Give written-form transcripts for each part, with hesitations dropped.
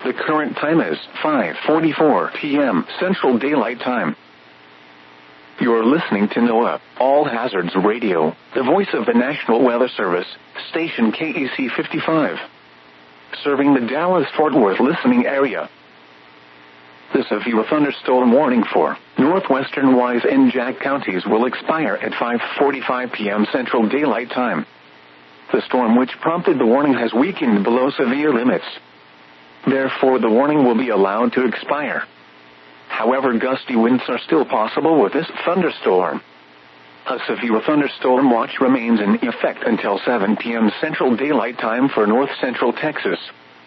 The current time is 5:44 p.m. Central Daylight Time. You're listening to NOAA, All Hazards Radio, the voice of the National Weather Service, station KEC 55. Serving the Dallas-Fort Worth listening area. The severe thunderstorm warning for northwestern Wise and Jack counties will expire at 5:45 p.m. Central Daylight Time. The storm which prompted the warning has weakened below severe limits. Therefore, the warning will be allowed to expire. However, gusty winds are still possible with this thunderstorm. A severe thunderstorm watch remains in effect until 7 p.m. Central Daylight Time for north-central Texas.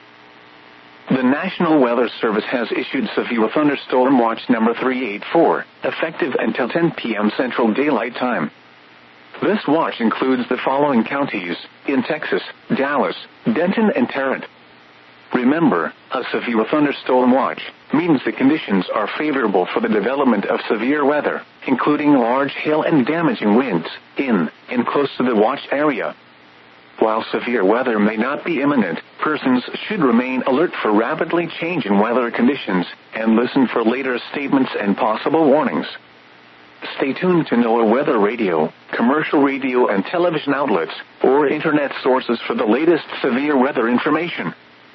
The National Weather Service has issued severe thunderstorm watch number 384, effective until 10 p.m. Central Daylight Time. This watch includes the following counties in Texas: Dallas, Denton, and Tarrant. Remember, a severe thunderstorm watch means the conditions are favorable for the development of severe weather, including large hail and damaging winds, in and close to the watch area. While severe weather may not be imminent, persons should remain alert for rapidly changing weather conditions and listen for later statements and possible warnings. Stay tuned to NOAA Weather Radio, commercial radio and television outlets, or internet sources for the latest severe weather information.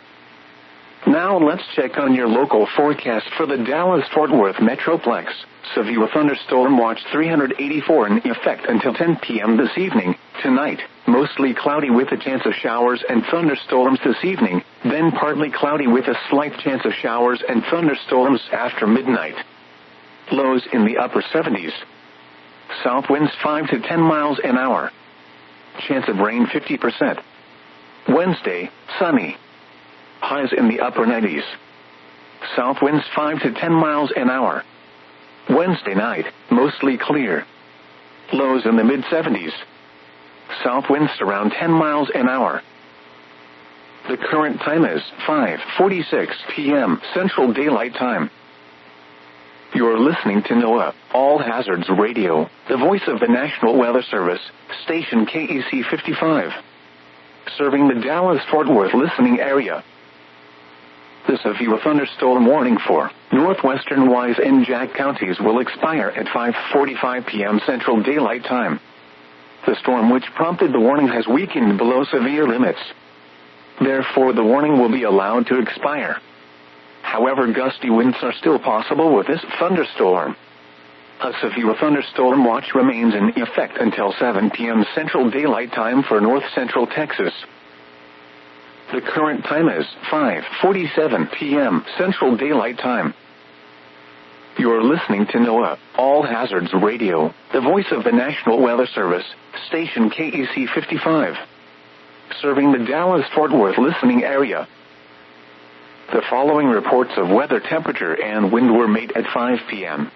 Now let's check on your local forecast for the Dallas-Fort Worth Metroplex. Severe thunderstorm watch 384 in effect until 10 p.m. this evening. Tonight, mostly cloudy with a chance of showers and thunderstorms this evening, then partly cloudy with a slight chance of showers and thunderstorms after midnight. Lows in the upper 70s. South winds 5 to 10 miles an hour. Chance of rain 50%. Wednesday, sunny. Highs in the upper 90s. South winds 5 to 10 miles an hour. Wednesday night, mostly clear. Lows in the mid-70s. South winds around 10 miles an hour. The current time is 5:46 p.m. Central Daylight Time. You're listening to NOAA, All Hazards Radio, the voice of the National Weather Service, station KEC 55. Serving the Dallas-Fort Worth listening area. The severe thunderstorm warning for northwestern Wise and Jack counties will expire at 5:45 p.m. Central Daylight Time. The storm which prompted the warning has weakened below severe limits. Therefore, the warning will be allowed to expire. However, gusty winds are still possible with this thunderstorm. A severe thunderstorm watch remains in effect until 7 p.m. Central Daylight Time for north-central Texas. The current time is 5:47 p.m. Central Daylight Time. You're listening to NOAA, All Hazards Radio, the voice of the National Weather Service, station KEC 55. Serving the Dallas-Fort Worth listening area. The following reports of weather temperature and wind were made at 5 p.m.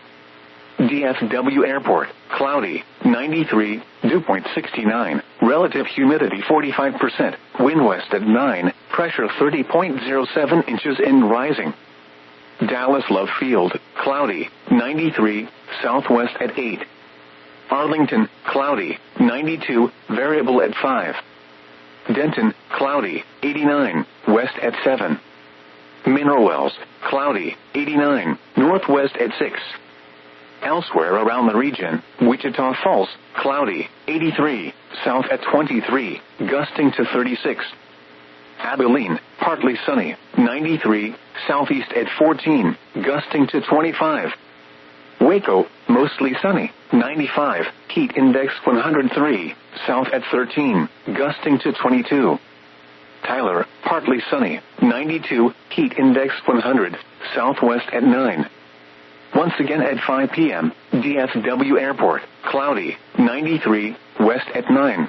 DFW Airport, cloudy, 93, dew point 69, relative humidity 45%, wind west at 9, pressure 30.07 inches and rising. Dallas Love Field, cloudy, 93, southwest at 8. Arlington, cloudy, 92, variable at 5. Denton, cloudy, 89, west at 7. Mineral Wells, cloudy, 89, northwest at 6. Elsewhere around the region, Wichita Falls, cloudy, 83, south at 23, gusting to 36. Abilene, partly sunny, 93, southeast at 14, gusting to 25. Waco, mostly sunny, 95, heat index 103, south at 13, gusting to 22. Tyler, partly sunny, 92, heat index 100, southwest at 9. Once again at 5 p.m., DFW Airport, cloudy, 93, west at 9.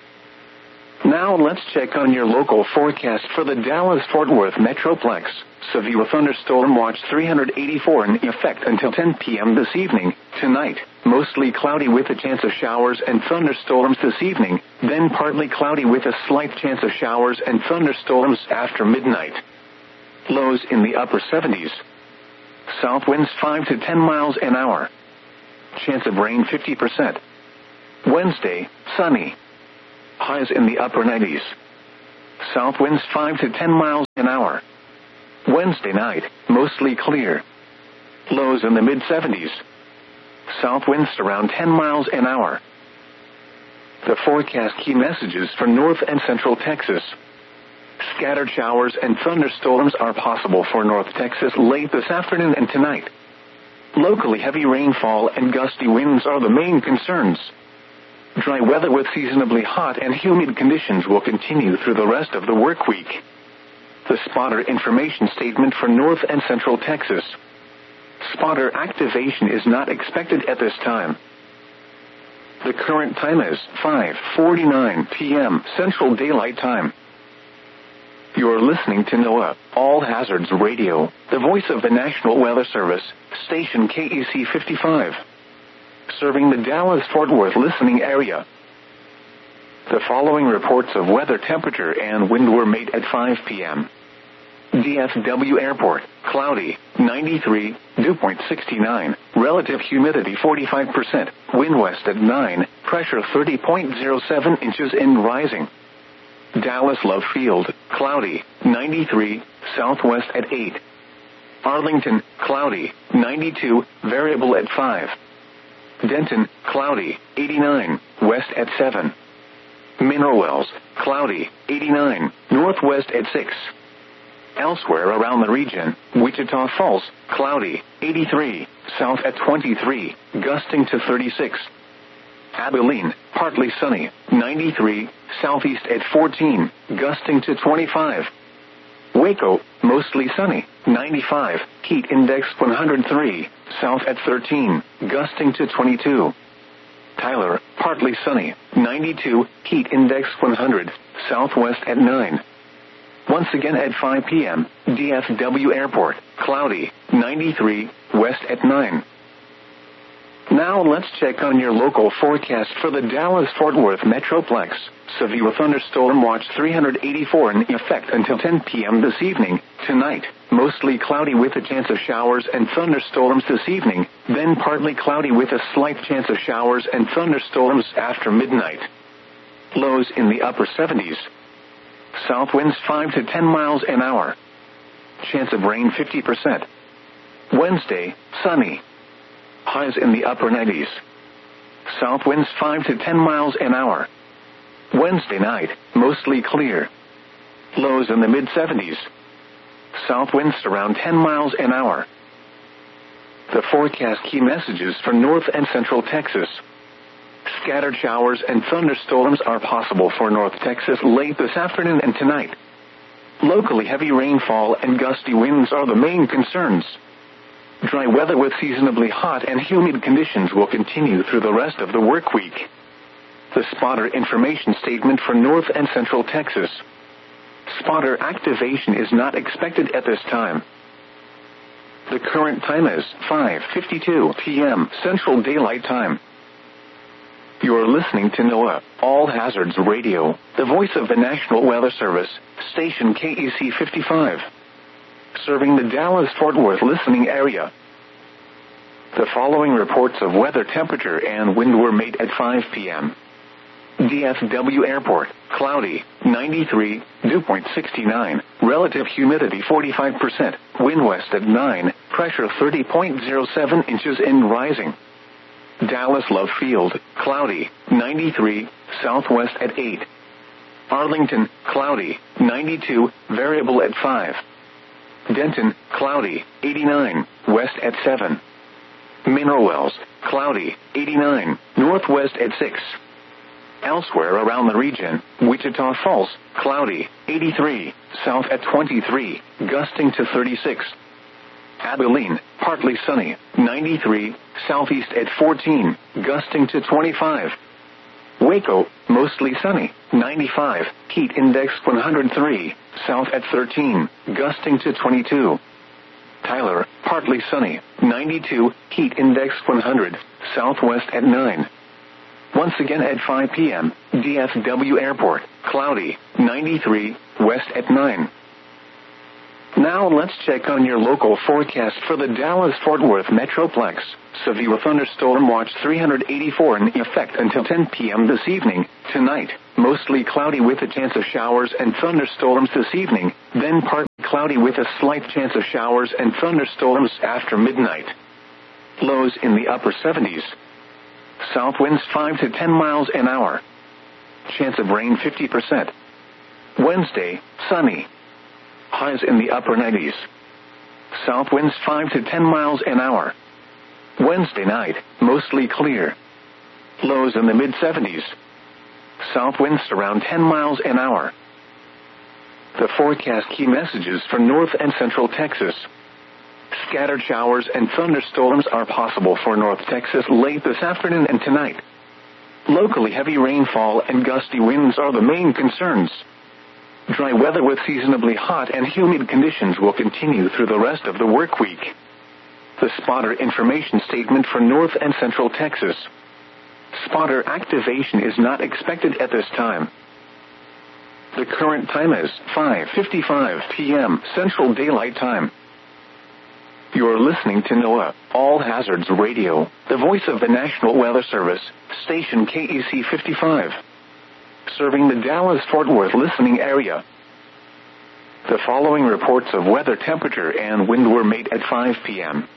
Now let's check on your local forecast for the Dallas-Fort Worth Metroplex. Severe thunderstorm watch 384 in effect until 10 p.m. this evening. Tonight, mostly cloudy with a chance of showers and thunderstorms this evening, then partly cloudy with a slight chance of showers and thunderstorms after midnight. Lows in the upper 70s. South winds 5 to 10 miles an hour. Chance of rain 50%. Wednesday, sunny. Highs in the upper 90s. South winds 5 to 10 miles an hour. Wednesday night, mostly clear. Lows in the mid-70s. South winds around 10 miles an hour. The forecast key messages for north and central Texas. Scattered showers and thunderstorms are possible for North Texas late this afternoon and tonight. Locally heavy rainfall and gusty winds are the main concerns. Dry weather with seasonably hot and humid conditions will continue through the rest of the work week. The spotter information statement for North and Central Texas. Spotter activation is not expected at this time. The current time is 5:49 p.m. Central Daylight Time. You're listening to NOAA, All Hazards Radio, the voice of the National Weather Service, station KEC 55. Serving the Dallas-Fort Worth listening area. The following reports of weather temperature and wind were made at 5 p.m. DFW Airport, cloudy, 93, dew point 69, relative humidity 45%, wind west at 9, pressure 30.07 inches and rising. Dallas Love Field, cloudy, 93, southwest at 8. Arlington, cloudy, 92, variable at 5. Denton, cloudy, 89, west at 7. Mineral Wells, cloudy, 89, northwest at 6. Elsewhere around the region, Wichita Falls, cloudy, 83, south at 23, gusting to 36. Abilene, partly sunny, 93, southeast at 14, gusting to 25. Waco, mostly sunny, 95, heat index 103, south at 13, gusting to 22. Tyler, partly sunny, 92, heat index 100, southwest at 9. Once again at 5 p.m., DFW Airport, cloudy, 93, west at 9. Now let's check on your local forecast for the Dallas-Fort Worth Metroplex. Severe thunderstorm watch 384 in effect until 10 p.m. this evening. Tonight, mostly cloudy with a chance of showers and thunderstorms this evening, then partly cloudy with a slight chance of showers and thunderstorms after midnight. Lows in the upper 70s. South winds 5 to 10 miles an hour. Chance of rain 50%. Wednesday, sunny. Highs in the upper 90s. South winds 5 to 10 miles an hour. Wednesday night, mostly clear. Lows in the mid-70s. South winds around 10 miles an hour. The forecast key messages for North and Central Texas. Scattered showers and thunderstorms are possible for North Texas late this afternoon and tonight. Locally heavy rainfall and gusty winds are the main concerns. Dry weather with seasonably hot and humid conditions will continue through the rest of the work week. The spotter information statement for North and Central Texas. Spotter activation is not expected at this time. The current time is 5:52 p.m. Central Daylight Time. You're listening to NOAA, All Hazards Radio, the voice of the National Weather Service, station KEC 55. Serving the Dallas-Fort Worth listening area. The following reports of weather temperature and wind were made at 5 p.m. DFW Airport, cloudy, 93, dew point 69, relative humidity 45%, wind west at 9, pressure 30.07 inches and rising. Dallas Love Field, cloudy, 93, southwest at 8. Arlington, cloudy, 92, variable at 5. Denton, cloudy, 89, west at 7. Mineral Wells, cloudy, 89, northwest at 6. Elsewhere around the region, Wichita Falls, cloudy, 83, south at 23, gusting to 36. Abilene, partly sunny, 93, southeast at 14, gusting to 25. Waco, mostly sunny, 95, heat index 103, south at 13, gusting to 22. Tyler, partly sunny, 92, heat index 100, southwest at 9. Once again at 5 p.m., DFW Airport, cloudy, 93, west at 9. Now let's check on your local forecast for the Dallas-Fort Worth Metroplex. Severe thunderstorm watch 384 in effect until 10 p.m. this evening. Tonight, mostly cloudy with a chance of showers and thunderstorms this evening, then partly cloudy cloudy with a slight chance of showers and thunderstorms after midnight. Lows in the upper 70s. South winds 5 to 10 miles an hour. Chance of rain 50%. Wednesday, sunny. Highs in the upper 90s. South winds 5 to 10 miles an hour. Wednesday night, mostly clear. Lows in the mid-70s. South winds around 10 miles an hour. The forecast key messages for north and central Texas. Scattered showers and thunderstorms are possible for North Texas late this afternoon and tonight. Locally heavy rainfall and gusty winds are the main concerns. Dry weather with seasonably hot and humid conditions will continue through the rest of the work week. The spotter information statement for North and Central Texas. Spotter activation is not expected at this time. The current time is 5:55 p.m. Central Daylight Time. You're listening to NOAA, All Hazards Radio, the voice of the National Weather Service, station KEC 55. Serving the Dallas-Fort Worth listening area. The following reports of weather temperature and wind were made at 5 p.m.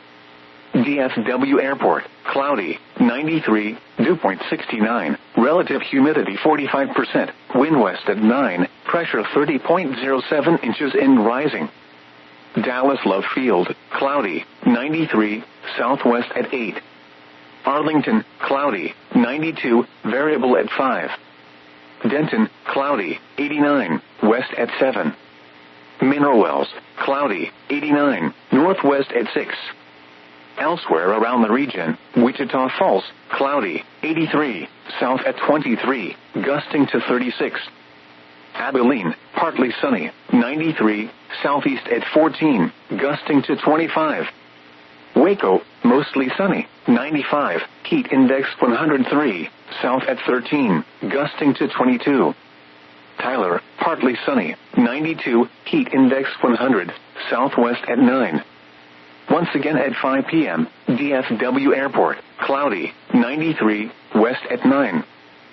DFW Airport, cloudy, 93, dew point 69, relative humidity 45%, wind west at 9, pressure 30.07 inches and rising. Dallas Love Field, cloudy, 93, southwest at 8. Arlington, cloudy, 92, variable at 5. Denton, cloudy, 89, west at 7. Mineral Wells, cloudy, 89, northwest at 6. Elsewhere around the region, Wichita Falls, cloudy, 83, south at 23, gusting to 36. Abilene, partly sunny, 93, southeast at 14, gusting to 25. Waco, mostly sunny, 95, heat index 103, south at 13, gusting to 22. Tyler, partly sunny, 92, heat index 100, southwest at 9. Once again at 5 p.m., DFW Airport, cloudy, 93, west at 9.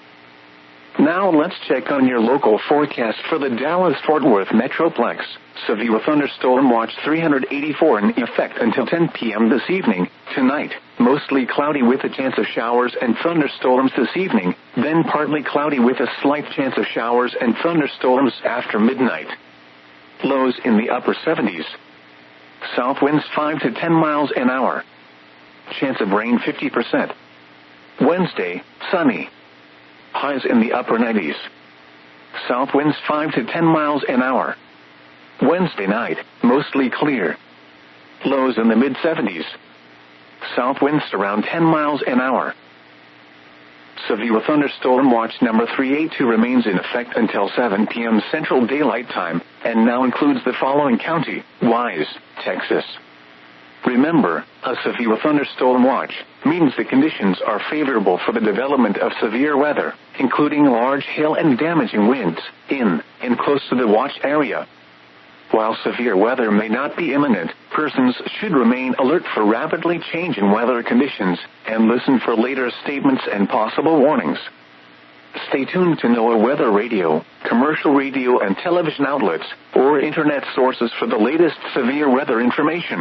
Now let's check on your local forecast for the Dallas-Fort Worth Metroplex. Severe thunderstorm watch 384 in effect until 10 p.m. this evening. Tonight, mostly cloudy with a chance of showers and thunderstorms this evening, then partly cloudy with a slight chance of showers and thunderstorms after midnight. Lows in the upper 70s. South winds 5 to 10 miles an hour. Chance of rain 50%. Wednesday, sunny. Highs in the upper 90s. South winds 5 to 10 miles an hour. Wednesday night, mostly clear. Lows in the mid-70s. South winds around 10 miles an hour. Severe thunderstorm watch number 382 remains in effect until 7 p.m. Central Daylight Time, and now includes the following county: Wise, Texas. Remember, a severe thunderstorm watch means the conditions are favorable for the development of severe weather, including large hail and damaging winds, in and close to the watch area. While severe weather may not be imminent, persons should remain alert for rapidly changing weather conditions and listen for later statements and possible warnings. Stay tuned to NOAA Weather Radio, commercial radio and television outlets, or internet sources for the latest severe weather information.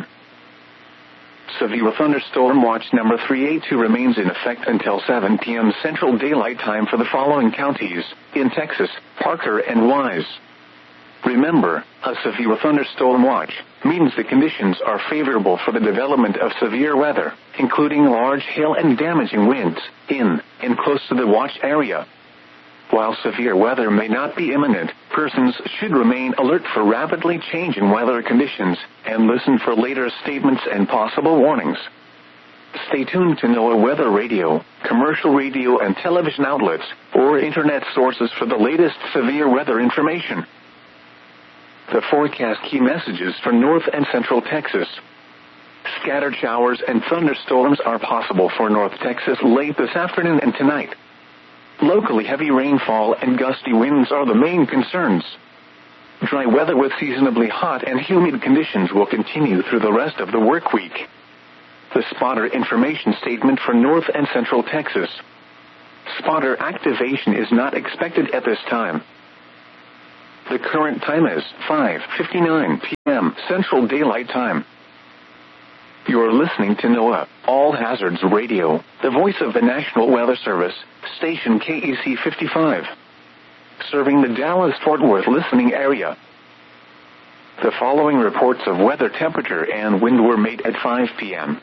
Severe thunderstorm watch number 382 remains in effect until 7 p.m. Central Daylight Time for the following counties in Texas: Parker and Wise. Remember, a severe thunderstorm watch means the conditions are favorable for the development of severe weather, including large hail and damaging winds, in and close to the watch area. While severe weather may not be imminent, persons should remain alert for rapidly changing weather conditions and listen for later statements and possible warnings. Stay tuned to NOAA Weather Radio, commercial radio and television outlets, or internet sources for the latest severe weather information. The forecast key messages for North and Central Texas. Scattered showers and thunderstorms are possible for North Texas late this afternoon and tonight. Locally heavy rainfall and gusty winds are the main concerns. Dry weather with seasonably hot and humid conditions will continue through the rest of the work week. The spotter information statement for North and Central Texas. Spotter activation is not expected at this time. The current time is 5:59 p.m. p.m. Central Daylight Time. You're listening to NOAA, All Hazards Radio, the voice of the National Weather Service, station KEC 55. Serving the Dallas-Fort Worth listening area. The following reports of weather temperature and wind were made at 5 p.m.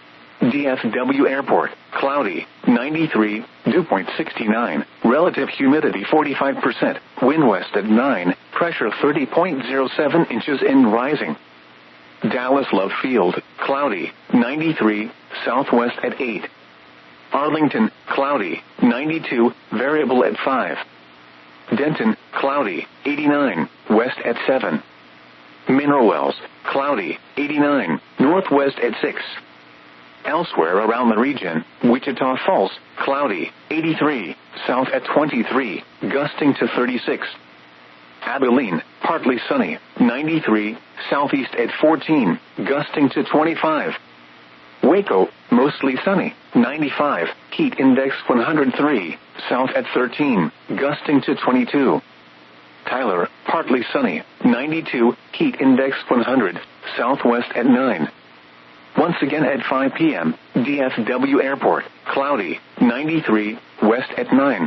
DFW Airport, cloudy, 93, dew point 69, relative humidity 45%, wind west at 9, pressure 30.07 inches and rising. Dallas Love Field, cloudy, 93, southwest at 8. Arlington, cloudy, 92, variable at 5. Denton, cloudy, 89, west at 7. Mineral Wells, cloudy, 89, northwest at 6. Elsewhere around the region, Wichita Falls, cloudy, 83, south at 23, gusting to 36. Abilene, partly sunny, 93, southeast at 14, gusting to 25. Waco, mostly sunny, 95, heat index 103, south at 13, gusting to 22. Tyler, partly sunny, 92, heat index 100, southwest at 9. Once again at 5 p.m., DFW Airport, cloudy, 93, west at 9.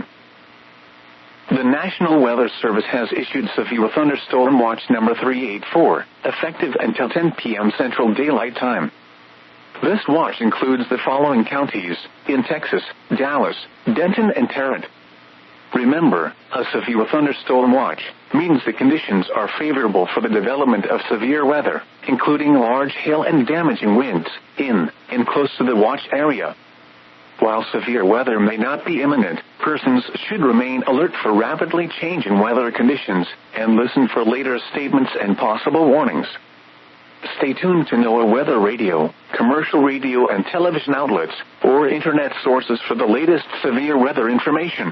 The National Weather Service has issued severe thunderstorm watch number 384, effective until 10 p.m. Central Daylight Time. This watch includes the following counties in Texas: Dallas, Denton, and Tarrant. Remember, a severe thunderstorm watch means the conditions are favorable for the development of severe weather, including large hail and damaging winds, in and close to the watch area. While severe weather may not be imminent, persons should remain alert for rapidly changing weather conditions and listen for later statements and possible warnings. Stay tuned to NOAA Weather Radio, commercial radio and television outlets, or internet sources for the latest severe weather information.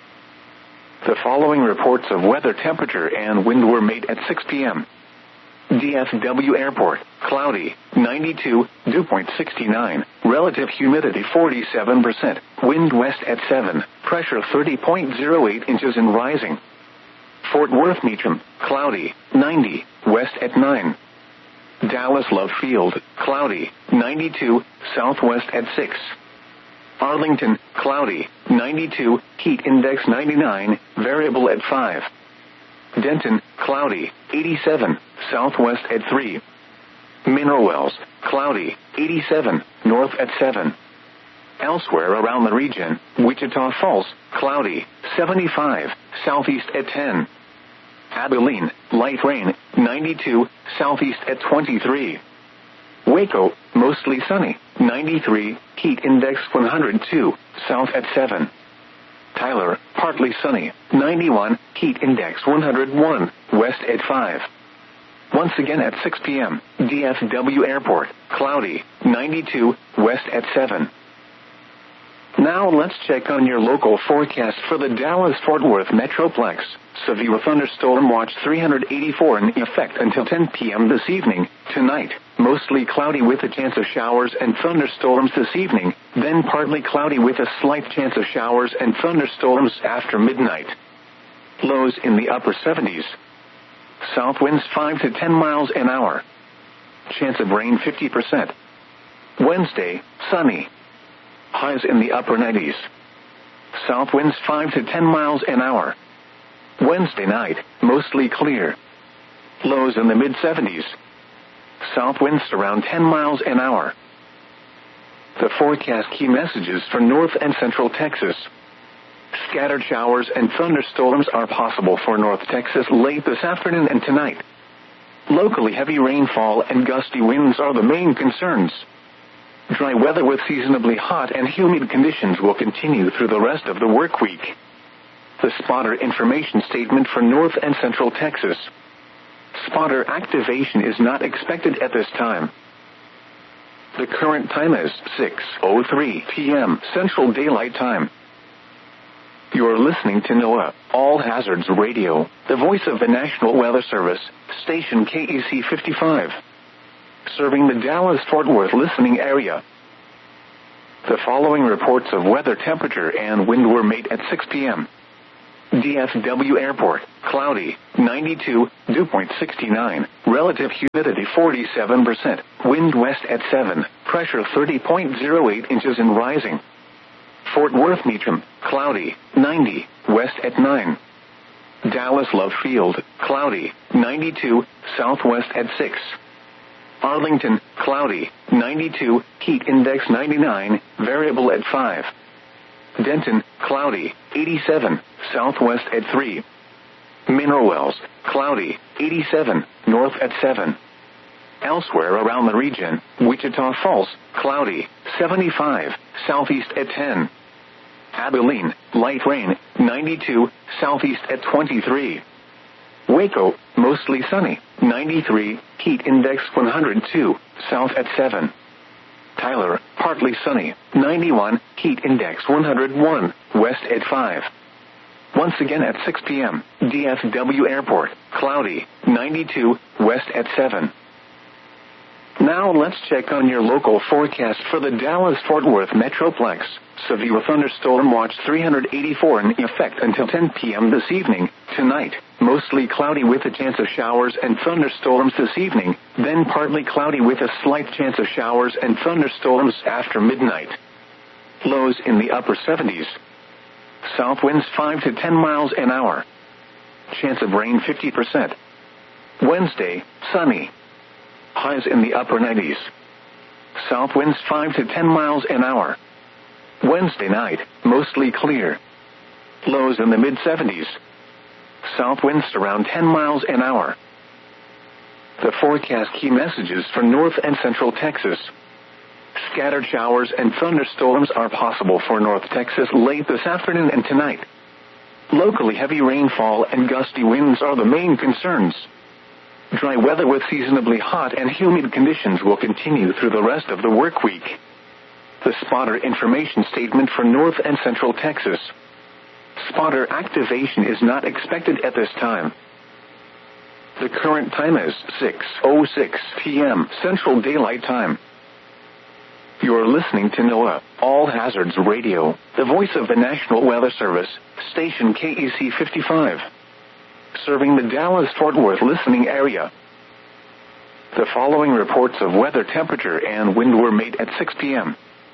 The following reports of weather temperature and wind were made at 6 p.m. DFW Airport, cloudy, 92, dew point 69, relative humidity 47%, wind west at 7, pressure 30.08 inches and rising. Fort Worth Meacham, cloudy, 90, west at 9. Dallas Love Field, cloudy, 92, southwest at 6. Arlington, cloudy, 92, heat index 99, variable at 5. Denton, cloudy, 87, southwest at 3. Mineral Wells, cloudy, 87, north at 7. Elsewhere around the region, Wichita Falls, cloudy, 75, southeast at 10. Abilene, light rain, 92, southeast at 23. Waco, mostly sunny, 93, heat index 102, south at 7. Tyler, partly sunny, 91, heat index 101, west at 5. Once again at 6 p.m., DFW Airport, cloudy, 92, west at 7. Now let's check on your local forecast for the Dallas-Fort Worth Metroplex. Severe thunderstorm watch 384 in effect until 10 p.m. this evening. Tonight, mostly cloudy with a chance of showers and thunderstorms this evening, then partly cloudy with a slight chance of showers and thunderstorms after midnight. Lows in the upper 70s. South winds 5 to 10 miles an hour. Chance of rain 50%. Wednesday, sunny. Highs in the upper 90s. South winds 5 to 10 miles an hour. Wednesday night, mostly clear. Lows in the mid-70s. South winds around 10 miles an hour. The forecast key messages for north and central Texas. Scattered showers and thunderstorms are possible for North Texas late this afternoon and tonight. Locally heavy rainfall and gusty winds are the main concerns. Dry weather with seasonably hot and humid conditions will continue through the rest of the work week. The spotter information statement for North and Central Texas. Spotter activation is not expected at this time. The current time is 6:03 p.m. Central Daylight Time. You are listening to NOAA, All Hazards Radio, the voice of the National Weather Service, station KEC 55. Serving the Dallas-Fort Worth listening area. The following reports of weather temperature and wind were made at 6 p.m. DFW Airport, cloudy, 92, dew point 69, relative humidity 47%, wind west at 7, pressure 30.08 inches and rising. Fort Worth Meacham, cloudy, 90, west at 9. Dallas Love Field, cloudy, 92, southwest at 6. Arlington, cloudy, 92, heat index 99, variable at 5. Denton, cloudy, 87, southwest at 3. Mineral Wells, cloudy, 87, north at 7. Elsewhere around the region, Wichita Falls, cloudy, 75, southeast at 10. Abilene, light rain, 92, southeast at 23. Waco, mostly sunny, 93, heat index 102, south at 7. Tyler, partly sunny, 91, heat index 101, west at 5. Once again at 6 p.m., DFW Airport, cloudy, 92, west at 7. Now let's check on your local forecast for the Dallas-Fort Worth Metroplex. Severe thunderstorm watch 384 in effect until 10 p.m. this evening. Tonight, mostly cloudy with a chance of showers and thunderstorms this evening, then partly cloudy with a slight chance of showers and thunderstorms after midnight. Lows in the upper 70s. South winds 5 to 10 miles an hour. Chance of rain 50%. Wednesday, sunny. Highs in the upper 90s. South winds 5 to 10 miles an hour. Wednesday night, mostly clear. Lows in the mid-70s. South winds around 10 miles an hour. The forecast key messages for North and Central Texas. Scattered showers and thunderstorms are possible for North Texas late this afternoon and tonight. Locally heavy rainfall and gusty winds are the main concerns. Dry weather with seasonably hot and humid conditions will continue through the rest of the work week. The spotter information statement for North and Central Texas. Spotter activation is not expected at this time. The current time is 6:06 p.m. Central Daylight Time. You're listening to NOAA, All Hazards Radio, the voice of the National Weather Service, station KEC 55. Serving the Dallas-Fort Worth listening area. The following reports of weather temperature and wind were made at 6 p.m.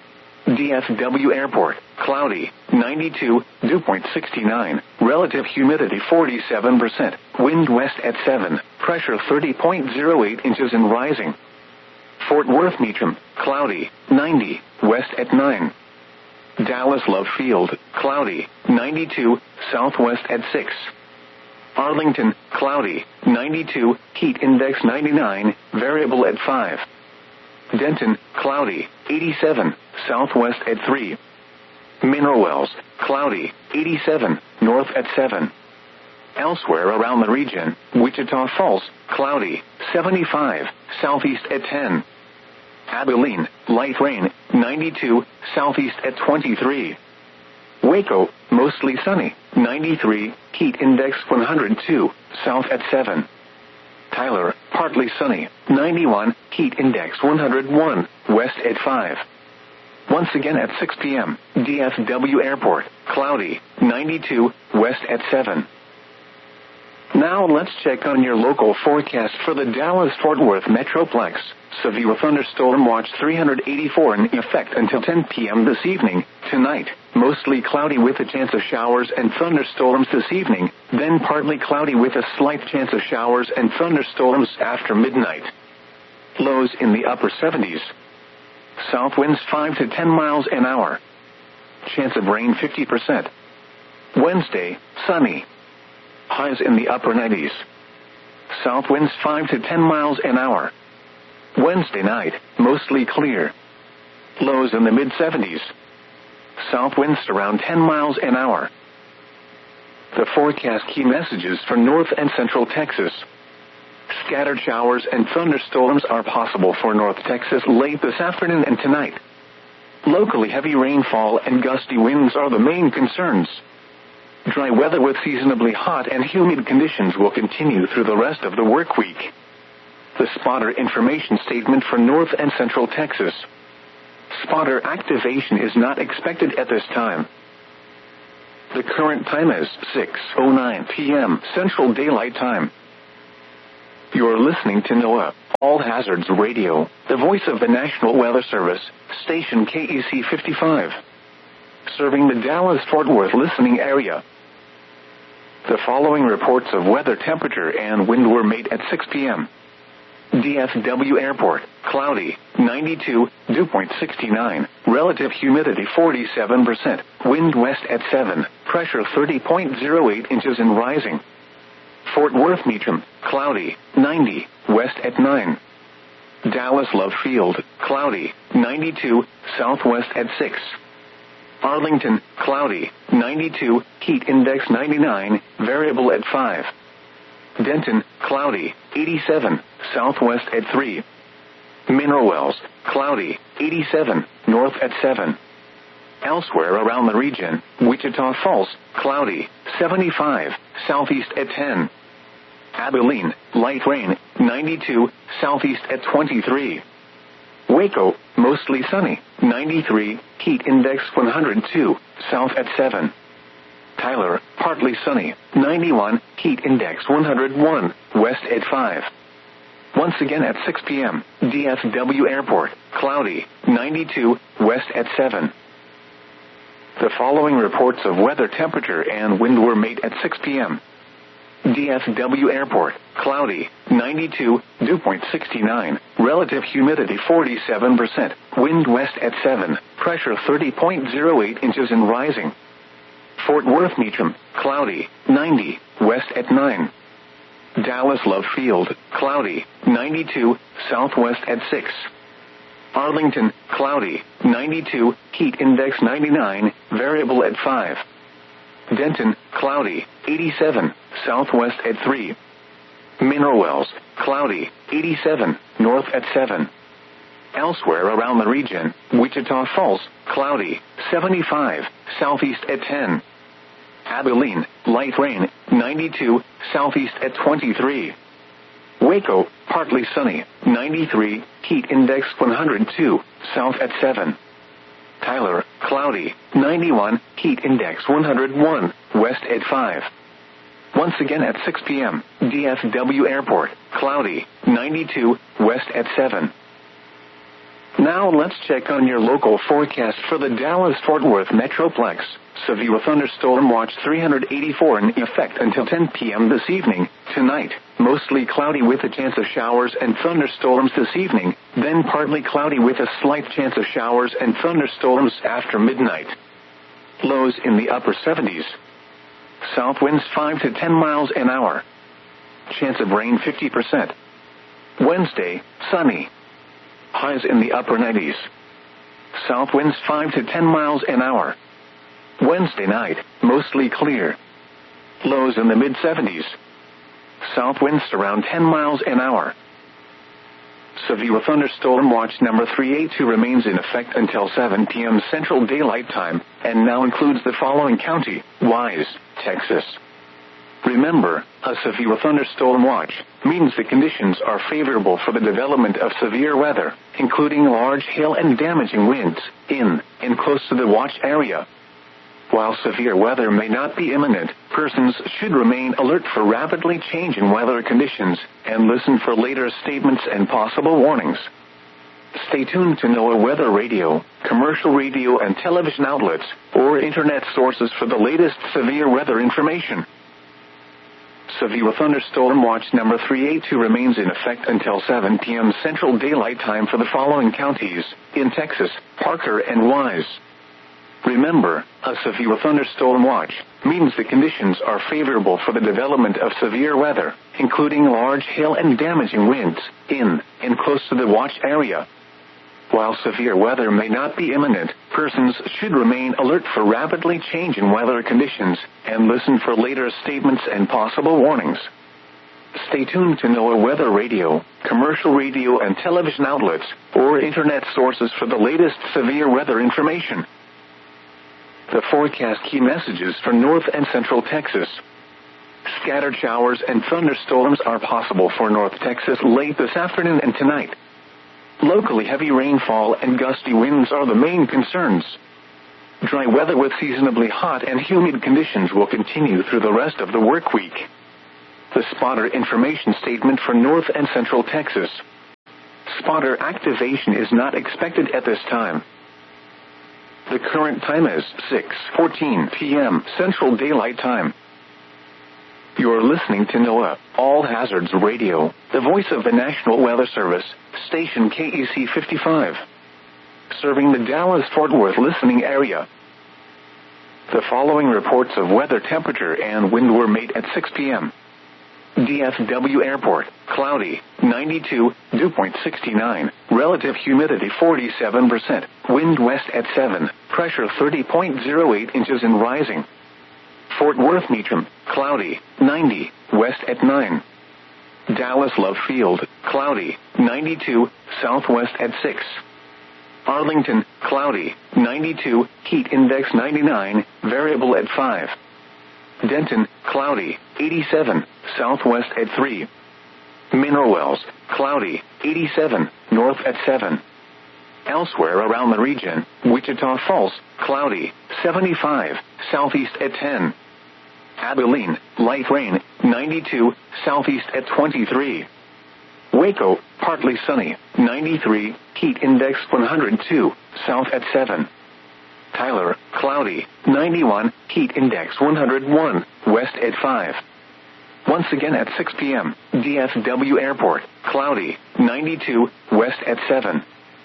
DFW Airport, cloudy, 92, dew point 69, relative humidity 47%, wind west at 7, pressure 30.08 inches and rising. Fort Worth Meacham, cloudy, 90, west at 9. Dallas Love Field, cloudy, 92, southwest at 6. Arlington, cloudy, 92, heat index 99, variable at 5. Denton, cloudy, 87, southwest at 3. Mineral Wells, cloudy, 87, north at 7. Elsewhere around the region, Wichita Falls, cloudy, 75, southeast at 10. Abilene, light rain, 92, southeast at 23. Waco, mostly sunny, 93, heat index 102, south at 7. Tyler, partly sunny, 91, heat index 101, west at 5. Once again at 6 p.m., DFW Airport, cloudy, 92, west at 7. Now let's check on your local forecast for the Dallas-Fort Worth Metroplex. Severe thunderstorm watch 384 in effect until 10 p.m. this evening. Tonight, mostly cloudy with a chance of showers and thunderstorms this evening, then partly cloudy with a slight chance of showers and thunderstorms after midnight. Lows in the upper 70s. South winds 5 to 10 miles an hour. Chance of rain 50%. Wednesday, sunny. Highs in the upper 90s. South winds 5 to 10 miles an hour. Wednesday night, mostly clear. Lows in the mid-70s. South winds around 10 miles an hour. The forecast key messages for North and Central Texas. Scattered showers and thunderstorms are possible for North Texas late this afternoon and tonight. Locally heavy rainfall and gusty winds are the main concerns. Dry weather with seasonably hot and humid conditions will continue through the rest of the work week. The spotter information statement for North and Central Texas. Spotter activation is not expected at this time. The current time is 6:09 p.m. Central Daylight Time. You're listening to NOAA, All Hazards Radio, the voice of the National Weather Service, station KEC 55. Serving the Dallas-Fort Worth listening area. The following reports of weather temperature and wind were made at 6 p.m. DFW Airport, cloudy, 92, dew point 69, relative humidity 47%, wind west at 7, pressure 30.08 inches and rising. Fort Worth Meacham, cloudy, 90, west at 9. Dallas Love Field, cloudy, 92, southwest at 6. Arlington, cloudy, 92, heat index 99, variable at 5. Denton, cloudy, 87, southwest at 3. Mineral Wells, cloudy, 87, north at 7. Elsewhere around the region, Wichita Falls, cloudy, 75, southeast at 10. Abilene, light rain, 92, southeast at 23. Waco, mostly sunny, 93, heat index 102, south at 7. Tyler, partly sunny, 91, heat index 101, west at 5. Once again at 6 p.m., DFW Airport, cloudy, 92, west at 7. The following reports of weather temperature and wind were made at 6 p.m. DFW Airport, cloudy, 92, dew point 69, relative humidity 47%, wind west at 7, pressure 30.08 inches and rising. Fort Worth Meacham, cloudy, 90, west at 9. Dallas Love Field, cloudy, 92, southwest at 6. Arlington, cloudy, 92, heat index 99, variable at 5. Denton, cloudy, 87, southwest at 3. Mineral Wells, cloudy, 87, north at 7. Elsewhere around the region, Wichita Falls, cloudy, 75, southeast at 10. Abilene, light rain, 92, southeast at 23. Waco, partly sunny, 93, heat index 102, south at 7. Tyler, cloudy, 91, heat index 101, west at 5. Once again at 6 p.m., DFW Airport, cloudy, 92, west at 7. Now let's check on your local forecast for the Dallas-Fort Worth Metroplex. Severe thunderstorm watch 384 in effect until 10 p.m. this evening. Tonight, mostly cloudy with a chance of showers and thunderstorms this evening, then partly cloudy with a slight chance of showers and thunderstorms after midnight. Lows in the upper 70s. South winds 5 to 10 miles an hour. Chance of rain 50%. Wednesday, sunny. Highs in the upper 90s. South winds 5 to 10 miles an hour. Wednesday night, mostly clear. Lows in the mid-70s. South winds around 10 miles an hour. Severe thunderstorm watch number 382 remains in effect until 7 p.m. Central Daylight Time, and now includes the following county: Wise, Texas. Remember, a severe thunderstorm watch means the conditions are favorable for the development of severe weather, including large hail and damaging winds, in and close to the watch area. While severe weather may not be imminent, persons should remain alert for rapidly changing weather conditions and listen for later statements and possible warnings. Stay tuned to NOAA Weather Radio, commercial radio and television outlets, or internet sources for the latest severe weather information. Severe thunderstorm watch number 382 remains in effect until 7 p.m. Central Daylight Time for the following counties in Texas: Parker and Wise. Remember, a severe thunderstorm watch means the conditions are favorable for the development of severe weather, including large hail and damaging winds, in and close to the watch area. While severe weather may not be imminent, persons should remain alert for rapidly changing weather conditions and listen for later statements and possible warnings. Stay tuned to NOAA Weather Radio, commercial radio and television outlets, or internet sources for the latest severe weather information. The forecast key messages for North and Central Texas. Scattered showers and thunderstorms are possible for North Texas late this afternoon and tonight. Locally heavy rainfall and gusty winds are the main concerns. Dry weather with seasonably hot and humid conditions will continue through the rest of the work week. The spotter information statement for North and Central Texas. Spotter activation is not expected at this time. The current time is 6:14 p.m. Central Daylight Time. You're listening to NOAA, All Hazards Radio, the voice of the National Weather Service, station KEC 55. Serving the Dallas-Fort Worth listening area. The following reports of weather temperature and wind were made at 6 p.m. DFW Airport, cloudy, 92, dew point 69, relative humidity 47%, wind west at 7, pressure 30.08 inches and rising. Fort Worth Meacham, cloudy, 90, west at 9. Dallas Love Field, cloudy, 92, southwest at 6. Arlington, cloudy, 92, heat index 99, variable at 5. Denton, cloudy, 87, southwest at 3. Mineral Wells, cloudy, 87, north at 7. Elsewhere around the region, Wichita Falls, cloudy, 75, southeast at 10. Abilene, light rain, 92, southeast at 23. Waco, partly sunny, 93, heat index 102, south at 7. Tyler, cloudy, 91, heat index 101, west at 5. Once again at 6 p.m., DFW Airport, cloudy, 92, west at 7.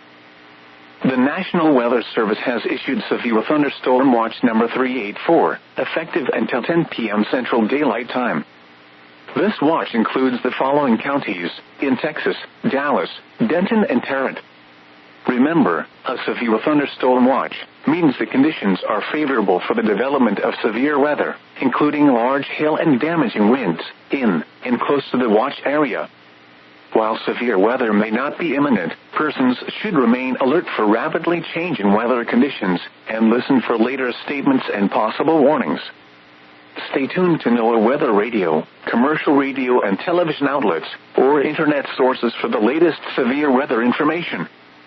The National Weather Service has issued severe thunderstorm watch number 384, effective until 10 p.m. Central Daylight Time. This watch includes the following counties in Texas: Dallas, Denton, and Tarrant. Remember, a severe thunderstorm watch means the conditions are favorable for the development of severe weather, including large hail and damaging winds, in and close to the watch area. While severe weather may not be imminent, persons should remain alert for rapidly changing weather conditions and listen for later statements and possible warnings. Stay tuned to NOAA Weather Radio, commercial radio and television outlets, or internet sources for the latest severe weather information.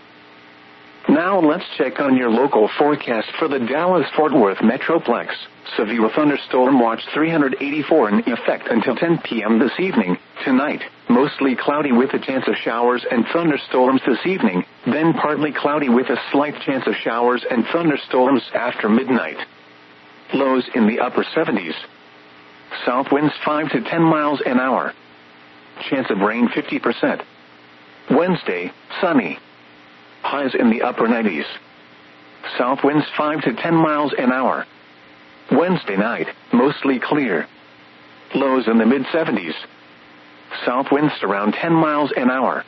Now let's check on your local forecast for the Dallas-Fort Worth Metroplex. Severe thunderstorm watch 384 in effect until 10 p.m. this evening. Tonight, mostly cloudy with a chance of showers and thunderstorms this evening, then partly cloudy with a slight chance of showers and thunderstorms after midnight. Lows in the upper 70s. South winds 5 to 10 miles an hour. Chance of rain 50%. Wednesday, sunny. Highs in the upper 90s. South winds 5 to 10 miles an hour. Wednesday night, mostly clear. Lows in the mid-70s. South winds around 10 miles an hour.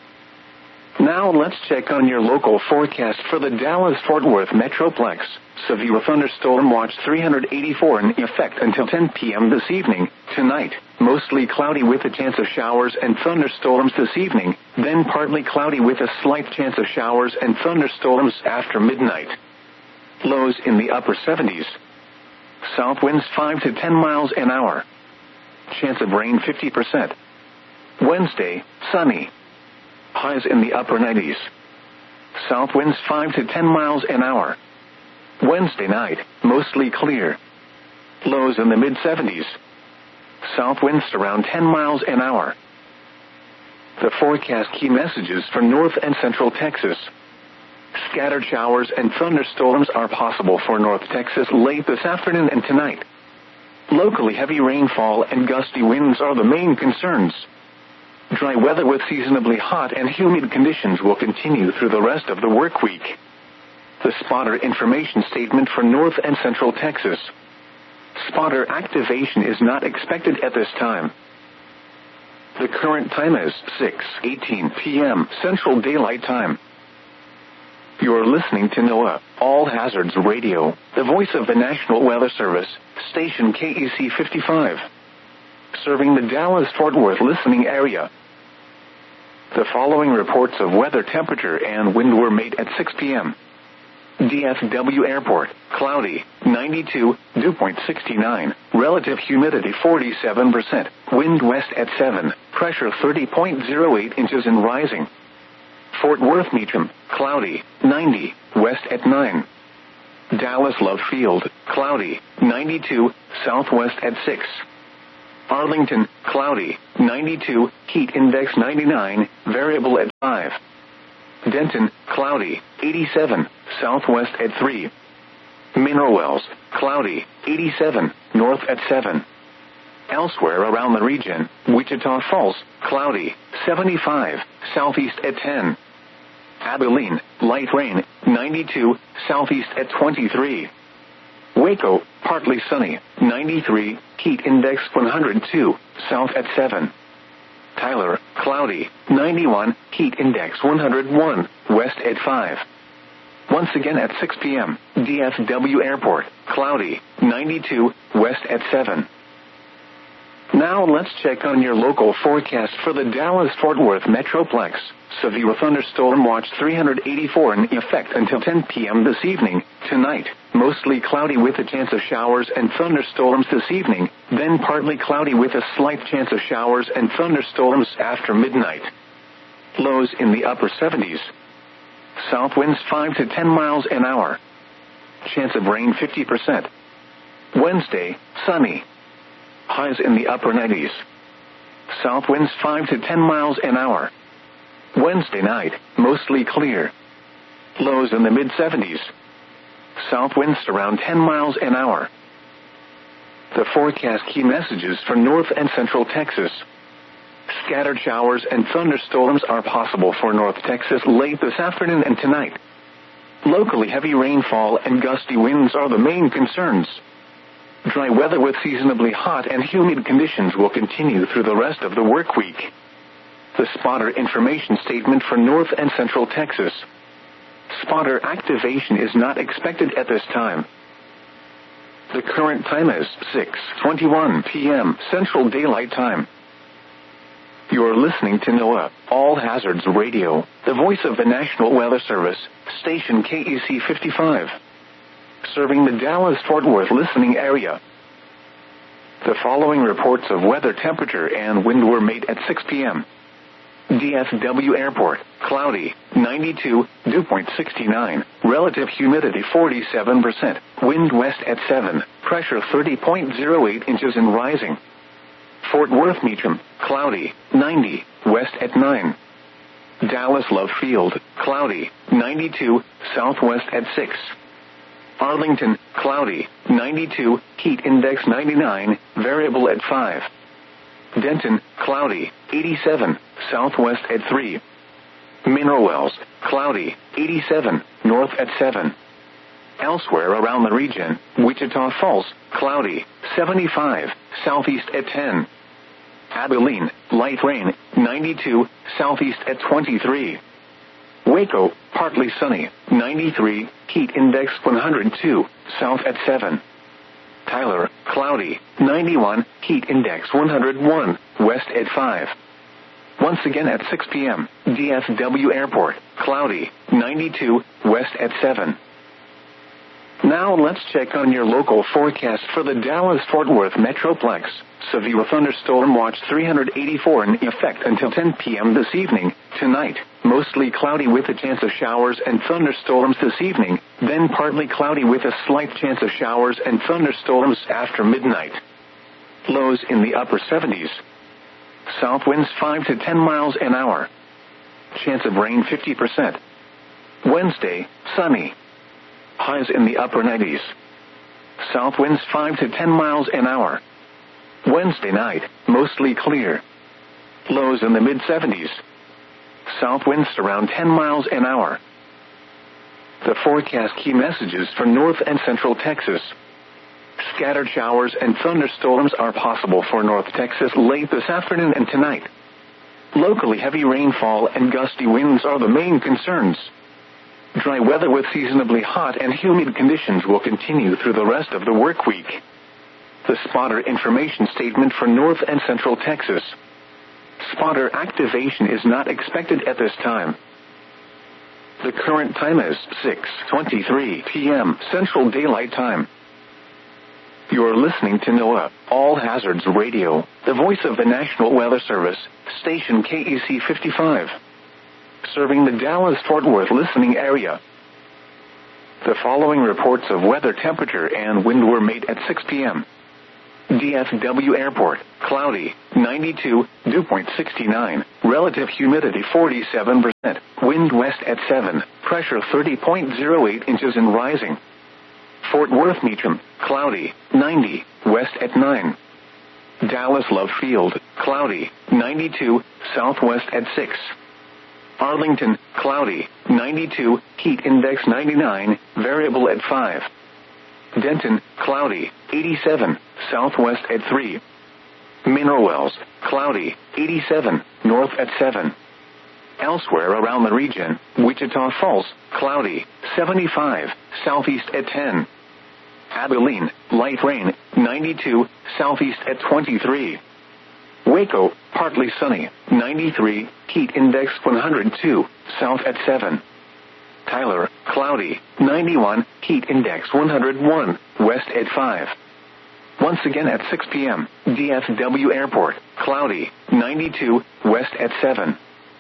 Now let's check on your local forecast for the Dallas-Fort Worth Metroplex. Severe thunderstorm watch 384 in effect until 10 p.m. this evening. Tonight, mostly cloudy with a chance of showers and thunderstorms this evening, then partly cloudy with a slight chance of showers and thunderstorms after midnight. Lows in the upper 70s. South winds 5 to 10 miles an hour. Chance of rain 50%. Wednesday, sunny. Highs in the upper 90s. South winds 5 to 10 miles an hour. Wednesday night, mostly clear. Lows in the mid-70s. South winds around 10 miles an hour. The forecast key messages for North and Central Texas. Scattered showers and thunderstorms are possible for North Texas late this afternoon and tonight. Locally heavy rainfall and gusty winds are the main concerns. Dry weather with seasonably hot and humid conditions will continue through the rest of the work week. The spotter information statement for North and Central Texas. Spotter activation is not expected at this time. The current time is 6:18 p.m. Central Daylight Time. You're listening to NOAA, All Hazards Radio, the voice of the National Weather Service, station KEC 55. Serving the Dallas-Fort Worth listening area. The following reports of weather temperature and wind were made at 6 p.m. DFW Airport, cloudy, 92, dew point 69, relative humidity 47%, wind west at 7, pressure 30.08 inches and rising. Fort Worth Meacham, cloudy, 90, west at 9. Dallas Love Field, cloudy, 92, southwest at 6. Arlington, cloudy, 92, heat index 99, variable at 5. Denton, cloudy, 87, southwest at 3. Mineral Wells, cloudy, 87, north at 7. Elsewhere around the region, Wichita Falls, cloudy, 75, southeast at 10. Abilene, light rain, 92, southeast at 23. Waco, partly sunny, 93, heat index 102, south at 7. Tyler, cloudy, 91, heat index 101, west at 5. Once again at 6 p.m., DFW Airport, cloudy, 92, west at 7. Now let's check on your local forecast for the Dallas-Fort Worth Metroplex. Severe thunderstorm watch 384 in effect until 10 p.m. this evening. Tonight, mostly cloudy with a chance of showers and thunderstorms this evening, then partly cloudy with a slight chance of showers and thunderstorms after midnight. Lows in the upper 70s. South winds 5 to 10 miles an hour. Chance of rain 50%. Wednesday, sunny. Highs in the upper 90s. South winds 5 to 10 miles an hour. Wednesday night, mostly clear. Lows in the mid-70s. South winds around 10 miles an hour. The forecast key messages for North and Central Texas. Scattered showers and thunderstorms are possible for North Texas late this afternoon and tonight. Locally heavy rainfall and gusty winds are the main concerns. Dry weather with seasonably hot and humid conditions will continue through the rest of the work week. The spotter information statement for North and Central Texas. Spotter activation is not expected at this time. The current time is 6:21 p.m. Central Daylight Time. You're listening to NOAA, All Hazards Radio, the voice of the National Weather Service, station KEC 55. Serving the Dallas-Fort Worth listening area. The following reports of weather temperature and wind were made at 6 p.m. DFW Airport, cloudy, 92, dew point 69, relative humidity 47%, wind west at 7, pressure 30.08 inches and rising. Fort Worth Meacham, cloudy, 90, west at 9. Dallas Love Field, cloudy, 92, southwest at 6. Arlington, cloudy, 92, heat index 99, variable at 5. Denton, cloudy, 87, southwest at 3. Mineral Wells, cloudy, 87, north at 7. Elsewhere around the region, Wichita Falls, cloudy, 75, southeast at 10. Abilene, light rain, 92, southeast at 23. Waco, partly sunny, 93, heat index 102, south at 7. Tyler, cloudy, 91, heat index 101, west at 5. Once again at 6 p.m., DFW Airport, cloudy, 92, west at 7. Now let's check on your local forecast for the Dallas-Fort Worth Metroplex. Severe thunderstorm watch 384 in effect until 10 p.m. this evening. Tonight, mostly cloudy with a chance of showers and thunderstorms this evening, then partly cloudy with a slight chance of showers and thunderstorms after midnight. Lows in the upper 70s. South winds 5 to 10 miles an hour. Chance of rain 50%. Wednesday, sunny. Highs in the upper 90s. South winds 5 to 10 miles an hour. Wednesday night, mostly clear. Lows in the mid-70s. South winds around 10 miles an hour. The forecast key messages for North and Central Texas. Scattered showers and thunderstorms are possible for North Texas late this afternoon and tonight. Locally heavy rainfall and gusty winds are the main concerns. Dry weather with seasonably hot and humid conditions will continue through the rest of the work week. The spotter information statement for North and Central Texas. Spotter activation is not expected at this time. The current time is 6:23 p.m. Central Daylight Time. You're listening to NOAA, All Hazards Radio, the voice of the National Weather Service, station KEC 55. Serving the Dallas-Fort Worth listening area. The following reports of weather, temperature, and wind were made at 6 p.m. DFW Airport, cloudy, 92, dew point 69, relative humidity 47%, wind west at 7, pressure 30.08 inches and rising. Fort Worth Meacham, cloudy, 90, west at 9. Dallas Love Field, cloudy, 92, southwest at 6. Arlington, cloudy, 92, heat index 99, variable at 5. Denton, cloudy, 87, southwest at 3. Mineral Wells, cloudy, 87, north at 7. Elsewhere around the region, Wichita Falls, cloudy, 75, southeast at 10. Abilene, light rain, 92, southeast at 23. Waco, partly sunny, 93, heat index 102, south at 7. Tyler, cloudy, 91, heat index 101, west at 5. Once again at 6 p.m., DFW Airport, cloudy, 92, west at 7.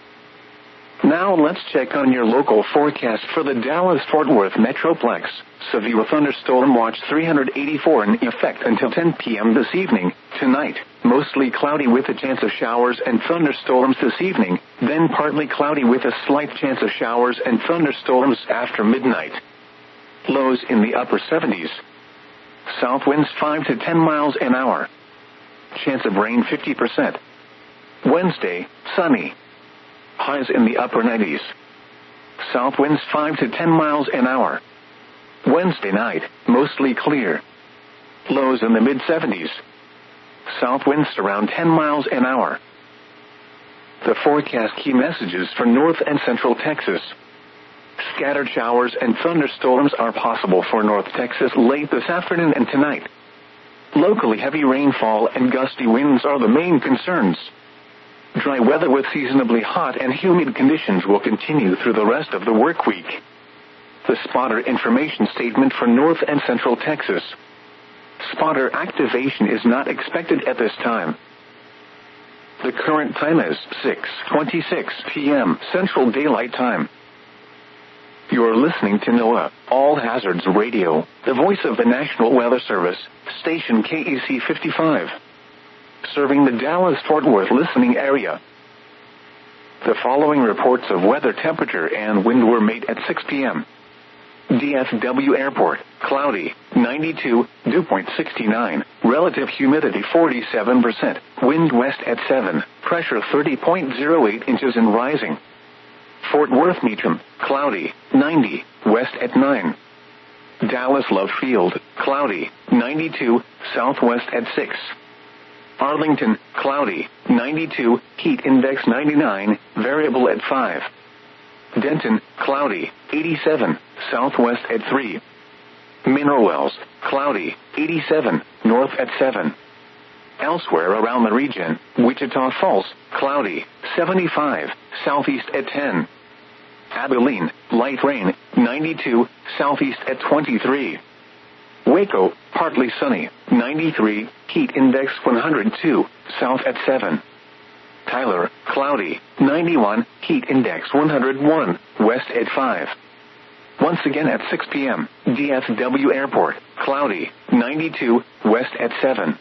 Now let's check on your local forecast for the Dallas-Fort Worth Metroplex. Severe thunderstorm watch 384 in effect until 10 p.m. this evening. Tonight, mostly cloudy with a chance of showers and thunderstorms this evening, then partly cloudy with a slight chance of showers and thunderstorms after midnight. Lows in the upper 70s. South winds 5 to 10 miles an hour. Chance of rain 50%. Wednesday, sunny. Highs in the upper 90s. South winds 5 to 10 miles an hour. Wednesday night, mostly clear. Lows in the mid-70s. South winds around 10 miles an hour. The forecast key messages for North and Central Texas. Scattered showers and thunderstorms are possible for North Texas late this afternoon and tonight. Locally heavy rainfall and gusty winds are the main concerns. Dry weather with seasonably hot and humid conditions will continue through the rest of the work week. The spotter information statement for North and Central Texas. Spotter activation is not expected at this time. The current time is 6:26 p.m. Central Daylight Time. You're listening to NOAA, All Hazards Radio, the voice of the National Weather Service, station KEC 55. Serving the Dallas-Fort Worth listening area. The following reports of weather, temperature, and wind were made at 6 p.m. DFW Airport, cloudy, 92, dew point 69, relative humidity 47%, wind west at 7, pressure 30.08 inches and rising. Fort Worth Meacham, cloudy, 90, west at 9. Dallas Love Field, cloudy, 92, southwest at 6. Arlington, cloudy, 92, heat index 99, variable at 5. Denton, cloudy, 87, southwest at 3. Mineral Wells, cloudy, 87, north at 7. Elsewhere around the region, Wichita Falls, cloudy, 75, southeast at 10. Abilene, light rain, 92, southeast at 23. Waco, partly sunny, 93, heat index 102, south at 7. Tyler, cloudy, 91, heat index 101, west at 5. Once again at 6 p.m., DFW Airport, cloudy, 92, west at 7.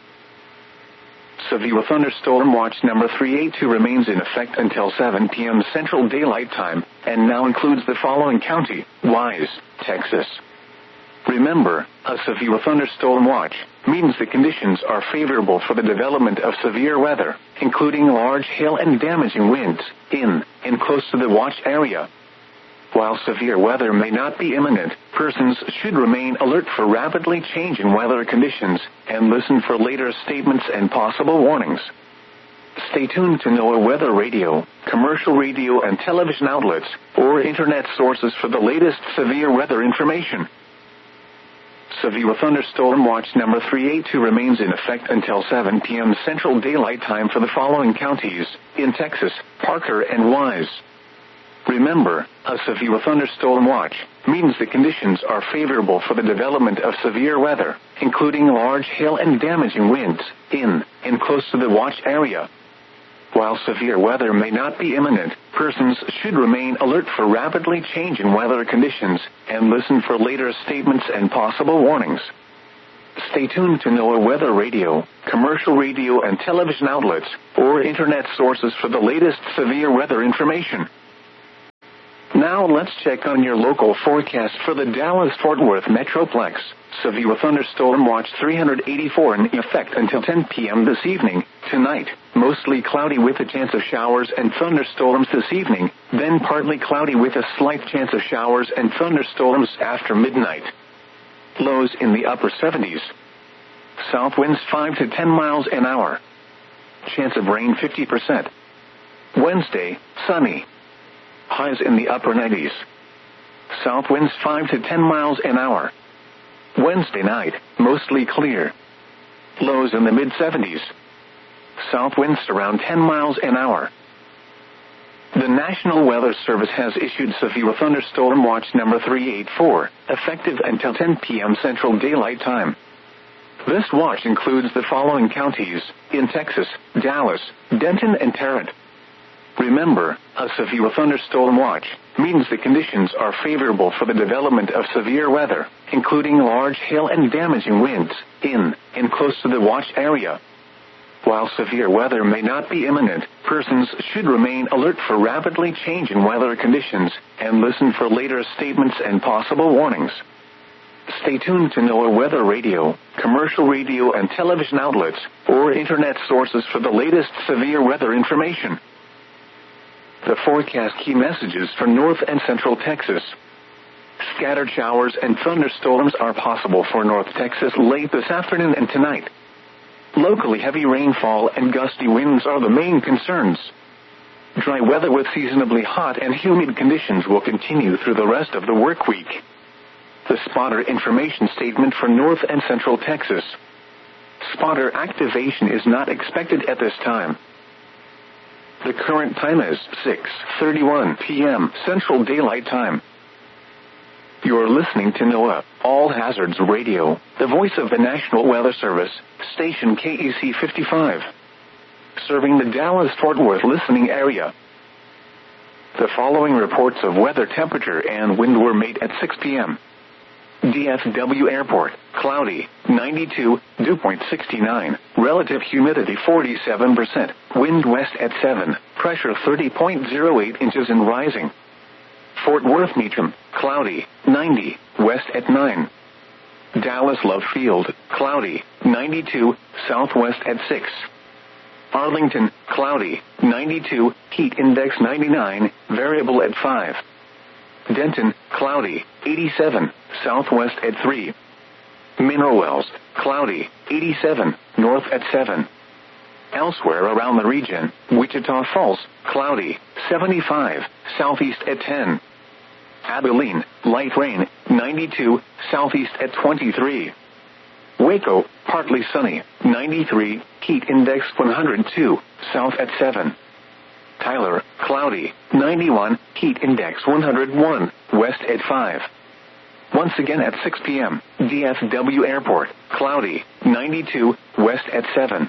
Severe thunderstorm watch number 382 remains in effect until 7 p.m. Central Daylight Time, and now includes the following county: Wise, Texas. Remember, a severe thunderstorm watch means the conditions are favorable for the development of severe weather, including large hail and damaging winds, in and close to the watch area. While severe weather may not be imminent, persons should remain alert for rapidly changing weather conditions and listen for later statements and possible warnings. Stay tuned to NOAA Weather Radio, commercial radio and television outlets, or internet sources for the latest severe weather information. Severe thunderstorm watch number 382 remains in effect until 7 p.m. Central Daylight Time for the following counties in Texas: Parker and Wise. Remember, a severe thunderstorm watch means the conditions are favorable for the development of severe weather, including large hail and damaging winds, in and close to the watch area. While severe weather may not be imminent, persons should remain alert for rapidly changing weather conditions and listen for later statements and possible warnings. Stay tuned to NOAA Weather Radio, commercial radio and television outlets, or internet sources for the latest severe weather information. Now let's check on your local forecast for the Dallas-Fort Worth Metroplex. Severe thunderstorm watch 384 in effect until 10 p.m. this evening. Tonight, mostly cloudy with a chance of showers and thunderstorms this evening, then partly cloudy with a slight chance of showers and thunderstorms after midnight. Lows in the upper 70s. South winds 5 to 10 miles an hour. Chance of rain 50%. Wednesday, sunny. Highs in the upper 90s. South winds 5 to 10 miles an hour. Wednesday night, mostly clear. Lows in the mid-70s. South winds around 10 miles an hour. The National Weather Service has issued severe thunderstorm watch number 384, effective until 10 p.m. Central Daylight Time. This watch includes the following counties in Texas: Dallas, Denton, and Tarrant. Remember, a severe thunderstorm watch means the conditions are favorable for the development of severe weather, including large hail and damaging winds, in and close to the watch area. While severe weather may not be imminent, persons should remain alert for rapidly changing weather conditions and listen for later statements and possible warnings. Stay tuned to NOAA Weather Radio, commercial radio and television outlets, or internet sources for the latest severe weather information. The forecast key messages for North and Central Texas. Scattered showers and thunderstorms are possible for North Texas late this afternoon and tonight. Locally heavy rainfall and gusty winds are the main concerns. Dry weather with seasonably hot and humid conditions will continue through the rest of the work week. The spotter information statement for North and Central Texas. Spotter activation is not expected at this time. The current time is 6:31 p.m. Central Daylight Time. You're listening to NOAA All Hazards Radio, the voice of the National Weather Service, station KEC 55, serving the Dallas-Fort Worth listening area. The following reports of weather temperature and wind were made at 6 p.m. DFW Airport, cloudy, 92, dew point 69, relative humidity 47%, wind west at 7, pressure 30.08 inches and rising. Fort Worth Meacham, cloudy, 90, west at 9. Dallas Love Field, cloudy, 92, southwest at 6. Arlington, cloudy, 92, heat index 99, variable at 5. Denton, cloudy, 87, southwest at 3. Mineral Wells, cloudy, 87, north at 7. Elsewhere around the region, Wichita Falls, cloudy, 75, southeast at 10. Abilene, light rain, 92, southeast at 23. Waco, partly sunny, 93, heat index 102, south at 7. Tyler, cloudy, 91, heat index 101, west at 5. Once again at 6 p.m., DFW Airport, cloudy, 92, west at 7.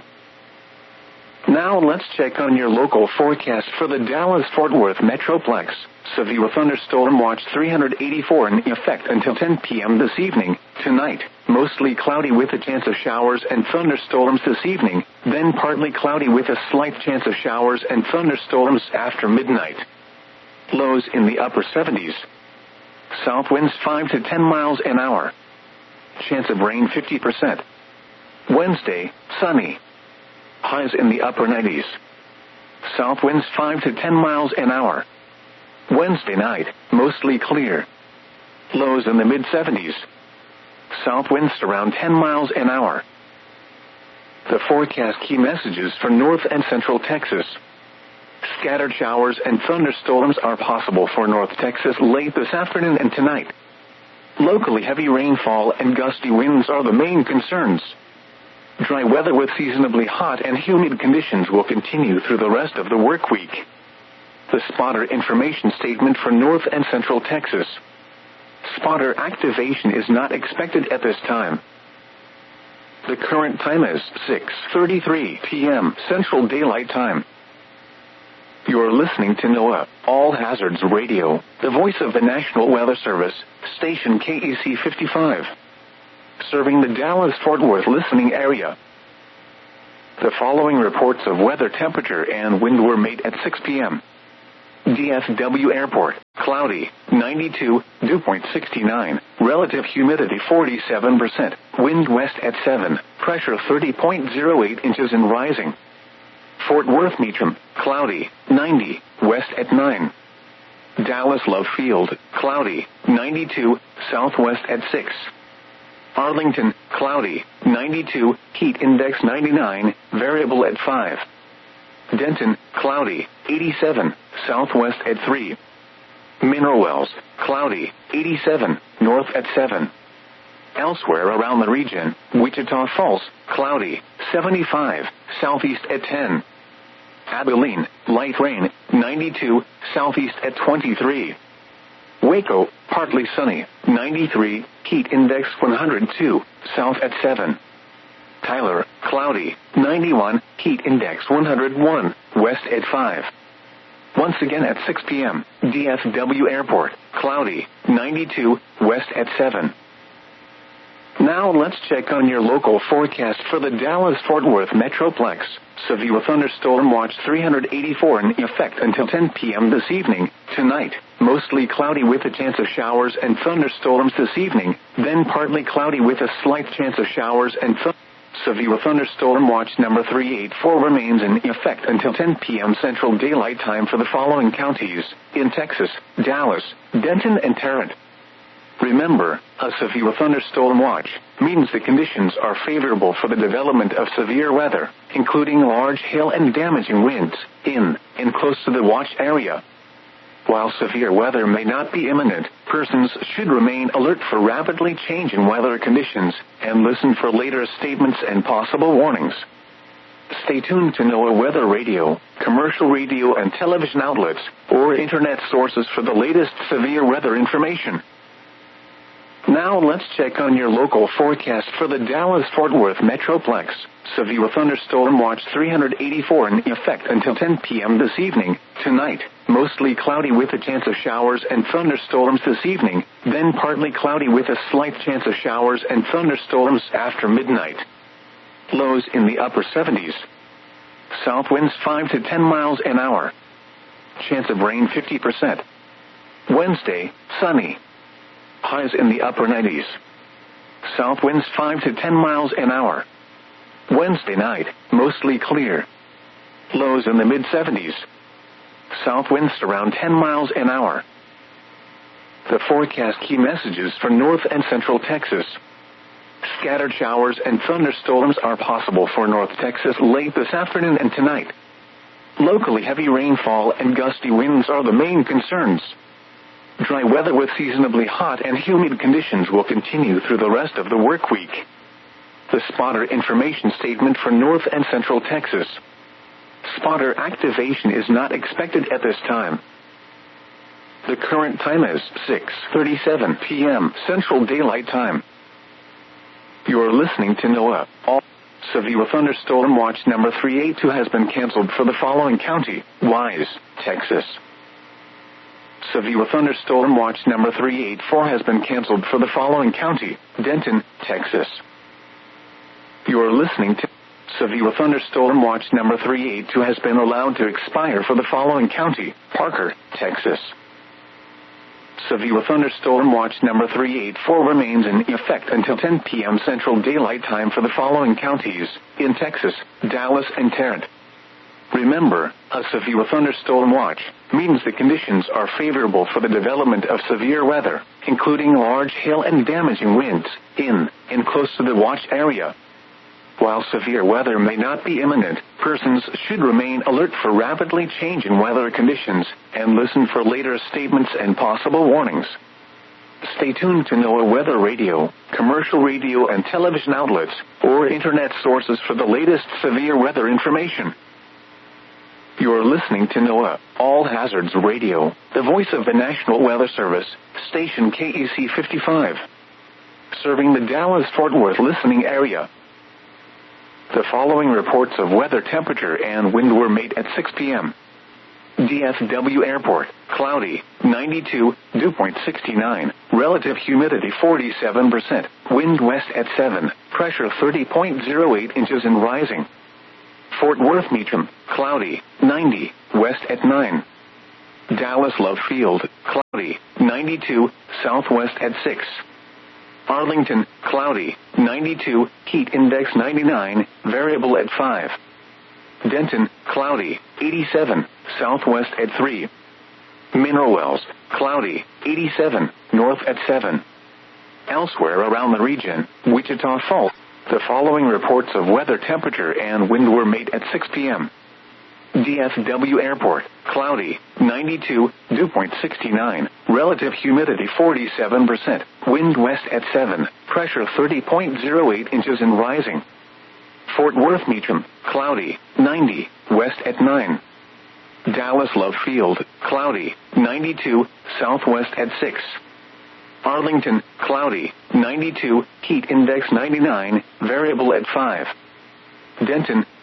Now let's check on your local forecast for the Dallas-Fort Worth Metroplex. Severe thunderstorm watch 384 in effect until 10 p.m. this evening. Tonight, mostly cloudy with a chance of showers and thunderstorms this evening, then partly cloudy with a slight chance of showers and thunderstorms after midnight. Lows in the upper 70s. South winds 5 to 10 miles an hour. Chance of rain 50%. Wednesday, sunny. Highs in the upper 90s. South winds 5 to 10 miles an hour. Wednesday night, mostly clear. Lows in the mid-70s. South winds around 10 miles an hour. The forecast key messages for North and Central Texas. Scattered showers and thunderstorms are possible for North Texas late this afternoon and tonight. Locally heavy rainfall and gusty winds are the main concerns. Dry weather with seasonably hot and humid conditions will continue through the rest of the work week. The spotter information statement for North and Central Texas. Spotter activation is not expected at this time. The current time is 6:33 p.m. Central Daylight Time. You're listening to NOAA, All Hazards Radio, the voice of the National Weather Service, station KEC 55. Serving the Dallas-Fort Worth listening area. The following reports of weather temperature and wind were made at 6 p.m. DFW Airport, cloudy, 92, dew point 69, relative humidity 47%, wind west at 7, pressure 30.08 inches and rising. Fort Worth Meacham, cloudy, 90, west at 9. Dallas Love Field, cloudy, 92, southwest at 6. Arlington, cloudy, 92, heat index 99, variable at 5. Denton, cloudy, 87, southwest at 3. Mineral Wells, cloudy, 87, north at 7. Elsewhere around the region, Wichita Falls, cloudy, 75, southeast at 10. Abilene, light rain, 92, southeast at 23. Waco, partly sunny, 93, heat index 102, south at 7. Tyler, cloudy, 91, heat index 101, west at 5. Once again at 6 p.m., DFW Airport, cloudy, 92, west at 7. Now let's check on your local forecast for the Dallas-Fort Worth Metroplex. Severe thunderstorm watch 384 in effect until 10 p.m. this evening. Tonight, mostly cloudy with a chance of showers and thunderstorms this evening, then partly cloudy with a slight chance of showers and Severe thunderstorm watch number 384 remains in effect until 10 p.m. Central Daylight Time for the following counties in Texas, Dallas, Denton, and Tarrant. Remember, a severe thunderstorm watch means the conditions are favorable for the development of severe weather, including large hail and damaging winds, in and close to the watch area. While severe weather may not be imminent, persons should remain alert for rapidly changing weather conditions and listen for later statements and possible warnings. Stay tuned to NOAA Weather Radio, commercial radio and television outlets, or internet sources for the latest severe weather information. Now let's check on your local forecast for the Dallas-Fort Worth Metroplex. Severe thunderstorm watch 384 in effect until 10 p.m. this evening. Tonight, mostly cloudy with a chance of showers and thunderstorms this evening, then partly cloudy with a slight chance of showers and thunderstorms after midnight. Lows in the upper 70s. South winds 5 to 10 miles an hour. Chance of rain 50%. Wednesday, sunny. Highs in the upper 90s. South winds 5 to 10 miles an hour. Wednesday night, mostly clear. Lows in the mid-70s. South winds around 10 miles an hour. The forecast key messages for north and central Texas. Scattered showers and thunderstorms are possible for North Texas late this afternoon and tonight. Locally heavy rainfall and gusty winds are the main concerns. Dry weather with seasonably hot and humid conditions will continue through the rest of the work week. The spotter information statement for North and Central Texas. Spotter activation is not expected at this time. The current time is 6:37 p.m. Central Daylight Time. You're listening to NOAA. All severe thunderstorm watch number 382 has been canceled for the following county: Wise, Texas. Severe thunderstorm watch number 384 has been canceled for the following county: Denton, Texas. You're listening to severe thunderstorm watch number 382 has been allowed to expire for the following county: Parker, Texas. Severe thunderstorm watch number 384 remains in effect until 10 p.m. Central Daylight Time for the following counties in Texas, Dallas, and Tarrant. Remember, a severe thunderstorm watch means the conditions are favorable for the development of severe weather, including large hail and damaging winds, in and close to the watch area. While severe weather may not be imminent, persons should remain alert for rapidly changing weather conditions and listen for later statements and possible warnings. Stay tuned to NOAA Weather Radio, commercial radio and television outlets, or internet sources for the latest severe weather information. You're listening to NOAA, All Hazards Radio, the voice of the National Weather Service, station KEC 55. Serving the Dallas-Fort Worth listening area. The following reports of weather temperature and wind were made at 6 p.m. DFW Airport, cloudy, 92, dew point 69, relative humidity 47%, wind west at 7, pressure 30.08 inches and rising. Fort Worth Meacham, cloudy, 90, west at 9. Dallas Love Field, cloudy, 92, southwest at 6. Arlington, cloudy, 92, heat index 99, variable at 5. Denton, cloudy, 87, southwest at 3. Mineral Wells, cloudy, 87, north at 7. Elsewhere around the region, Wichita Falls, the following reports of weather temperature and wind were made at 6 p.m. DFW Airport, cloudy, 92, dew point 69, relative humidity 47%, wind west at 7, pressure 30.08 inches and rising. Fort Worth Meacham, cloudy, 90, west at 9. Dallas Love Field, cloudy, 92, southwest at 6. Arlington, cloudy, 92, heat index 99, variable at 5. Denton,